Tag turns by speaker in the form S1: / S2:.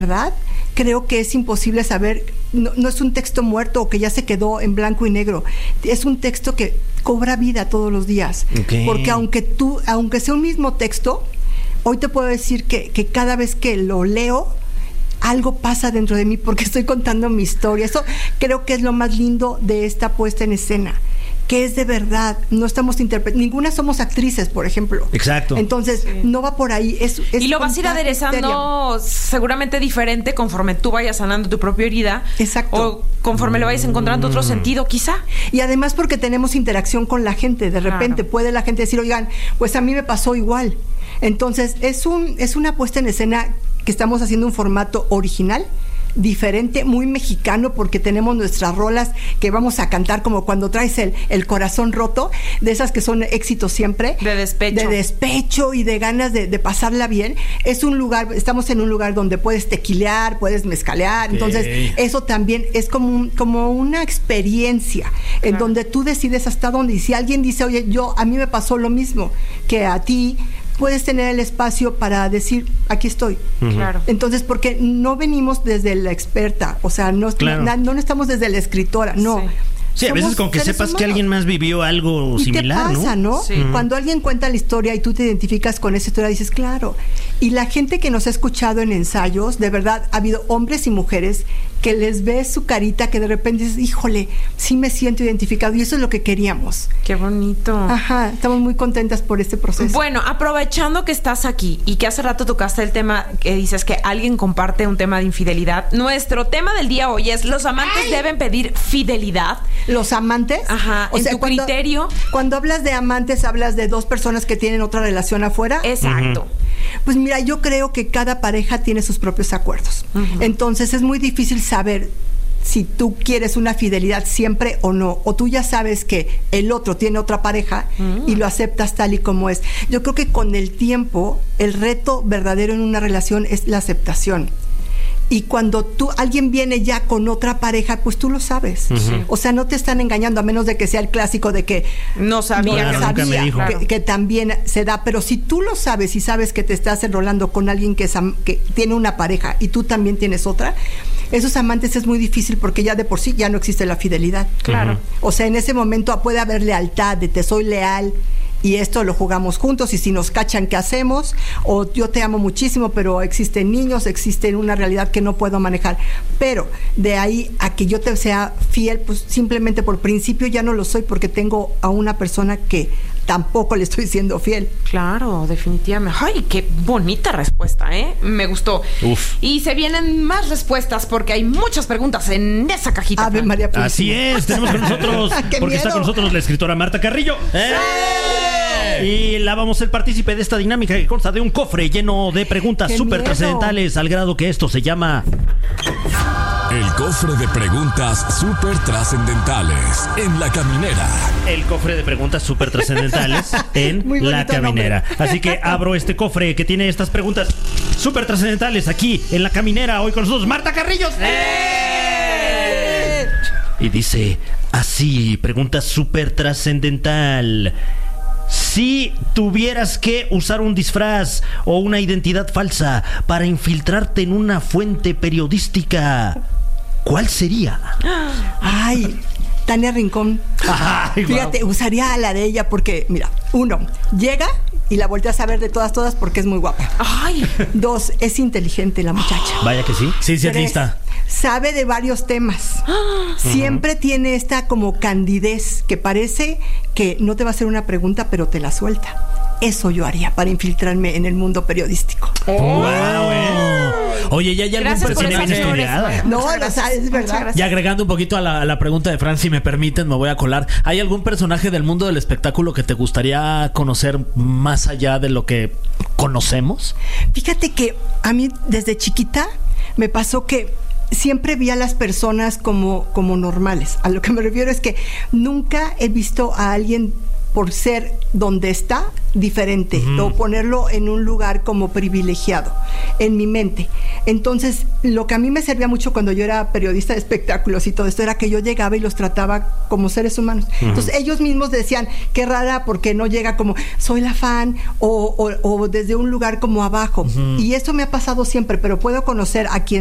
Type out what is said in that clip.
S1: verdad, creo que es imposible saber, no es un texto muerto o que ya se quedó en blanco y negro, es un texto que cobra vida todos los días, porque aunque sea un mismo texto, hoy te puedo decir que cada vez que lo leo, algo pasa dentro de mí porque estoy contando mi historia. Eso creo que es lo más lindo de esta puesta en escena, que es de verdad, no estamos ninguna somos actrices, por ejemplo.
S2: Exacto.
S1: Entonces, no va por ahí.
S3: Y lo vas a ir aderezando seguramente diferente conforme tú vayas sanando tu propia herida.
S1: Exacto.
S3: O conforme le vayas encontrando otro sentido, quizá.
S1: Y además porque tenemos interacción con la gente. De repente puede la gente decir, oigan, pues a mí me pasó igual. Entonces, es una puesta en escena que estamos haciendo un formato original, diferente, muy mexicano, porque tenemos nuestras rolas que vamos a cantar como cuando traes el corazón roto, de esas que son éxitos siempre.
S3: De despecho
S1: Y de ganas de pasarla bien. Es un lugar, estamos en un lugar donde puedes tequilear, puedes mezcalear, entonces eso también es como una experiencia en donde tú decides hasta dónde. Y si alguien dice, oye, a mí me pasó lo mismo que a ti, puedes tener el espacio para decir, aquí estoy.
S3: Claro.
S1: Entonces, porque no venimos desde la experta, o sea, no estamos desde la escritora, no.
S2: Sí, a veces con que sepas humanos. Que alguien más vivió algo
S1: y
S2: similar,
S1: te pasa, ¿no?
S3: Sí.
S1: Cuando alguien cuenta la historia y tú te identificas con esa historia, dices, claro. Y la gente que nos ha escuchado en ensayos, de verdad, ha habido hombres y mujeres que les ves su carita, que de repente dices, híjole, sí me siento identificado, y eso es lo que queríamos.
S3: Qué bonito.
S1: Ajá, estamos muy contentas por este proceso.
S3: Bueno, aprovechando que estás aquí y que hace rato tocaste el tema que dices que alguien comparte un tema de infidelidad, nuestro tema del día hoy es: ¿los amantes deben pedir fidelidad?
S1: ¿Los amantes?
S3: Ajá, o sea, criterio.
S1: Cuando hablas de amantes, hablas de dos personas que tienen otra relación afuera.
S3: Exacto.
S1: Pues mira, yo creo que cada pareja tiene sus propios acuerdos. Entonces es muy difícil saber si tú quieres una fidelidad siempre o no, o tú ya sabes que el otro tiene otra pareja y lo aceptas tal y como es. Yo creo que con el tiempo el reto verdadero en una relación es la aceptación. Y cuando alguien viene ya con otra pareja, pues tú lo sabes. O sea, no te están engañando, a menos de que sea el clásico de que
S3: no sabía,
S1: que también se da. Pero si tú lo sabes y sabes que te estás enrolando con alguien que tiene una pareja y tú también tienes otra, esos amantes es muy difícil porque ya de por sí ya no existe la fidelidad.
S3: Claro.
S1: O sea, en ese momento puede haber lealtad, de te soy leal, y esto lo jugamos juntos, y si nos cachan, ¿qué hacemos? O yo te amo muchísimo, pero existen niños, existe una realidad que no puedo manejar. Pero de ahí a que yo te sea fiel, pues simplemente por principio ya no lo soy, porque tengo a una persona que tampoco le estoy siendo fiel.
S3: Claro, definitivamente. Ay, qué bonita respuesta, ¿eh? Me gustó.
S2: Uf.
S3: Y se vienen más respuestas porque hay muchas preguntas en esa cajita.
S1: Ave María Purísima.
S2: Así es, tenemos con nosotros, porque está con nosotros la escritora Marta Carrillo. Y la vamos a ser partícipe de esta dinámica que consta de un cofre lleno de preguntas súper trascendentales, al grado que esto se llama...
S4: El cofre de preguntas súper trascendentales en La Caminera.
S2: El cofre de preguntas súper trascendentales en La Caminera. Nombre. Así que abro este cofre que tiene estas preguntas súper trascendentales aquí en La Caminera. Hoy con nosotros Marta Carrillo. Y dice así, pregunta súper trascendental. Si tuvieras que usar un disfraz o una identidad falsa para infiltrarte en una fuente periodística, ¿cuál sería?
S1: Ay, Tania Rincón.
S2: Ay,
S1: fíjate, usaría la de ella porque, mira, 1, llega y la volteas a ver de todas porque es muy guapa.
S3: Ay.
S1: 2, es inteligente la muchacha.
S2: Vaya que sí. Sí, es lista.
S1: Sabe de varios temas. Siempre tiene esta como candidez que parece que no te va a hacer una pregunta, pero te la suelta. Eso yo haría para infiltrarme en el mundo periodístico.
S2: Oye, ¿ya hay algún personaje?
S1: No, es verdad.
S5: Y agregando un poquito a la pregunta de Fran, si me permiten, me voy a colar. ¿Hay algún personaje del mundo del espectáculo que te gustaría conocer más allá de lo que conocemos?
S1: Fíjate que a mí desde chiquita me pasó que siempre vi a las personas como normales. A lo que me refiero es que nunca he visto a alguien por ser donde está diferente, o ponerlo en un lugar como privilegiado en mi mente. Entonces, lo que a mí me servía mucho cuando yo era periodista de espectáculos y todo esto era que yo llegaba y los trataba como seres humanos. Entonces, ellos mismos decían, qué rara, porque no llega como, soy la fan, o desde un lugar como abajo. Y eso me ha pasado siempre, pero puedo conocer a quien